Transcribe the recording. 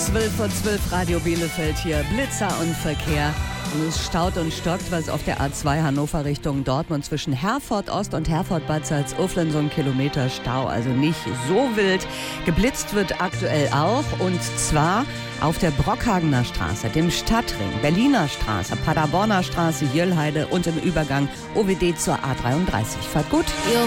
12:12 Radio Bielefeld hier, Blitzer und Verkehr. Und es staut und stockt, was auf der A2 Hannover Richtung Dortmund zwischen Herford Ost und Herford Bad Salzuflen so 1 Kilometer Stau, also nicht so wild. Geblitzt wird aktuell auch, und zwar auf der Brockhagener Straße, dem Stadtring, Berliner Straße, Paderborner Straße, Jöllheide und im Übergang OWD zur A33. Fahrt gut. Your